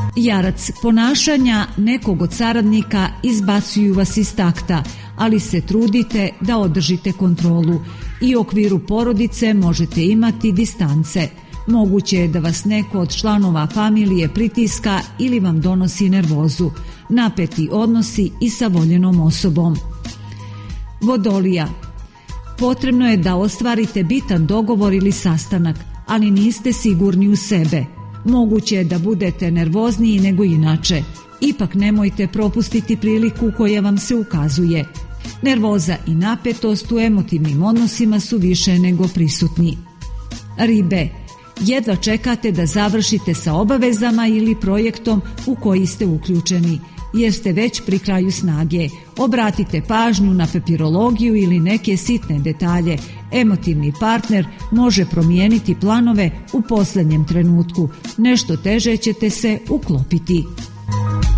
Jarac, ponašanja nekog od saradnika izbacuju vas iz takta, ali se trudite da održite kontrolu. I u okviru porodice možete imati distance. Moguće je da vas neko od članova familije pritiska ili vam donosi nervozu. Napeti odnosi i sa voljenom osobom. Vodolija. Potrebno je da ostvarite bitan dogovor ili sastanak, ali niste sigurni u sebe. Moguće je da budete nervozniji nego inače. Ipak nemojte propustiti priliku koja vam se ukazuje. Nervoza i napetost u emotivnim odnosima su više nego prisutni. Ribe. Jedva čekate da završite sa obavezama ili projektom u koji ste uključeni, jer ste već pri kraju snage. Obratite pažnju na papirologiju ili neke sitne detalje. Emotivni partner može promijeniti planove u posljednjem trenutku. Nešto teže ćete se uklopiti.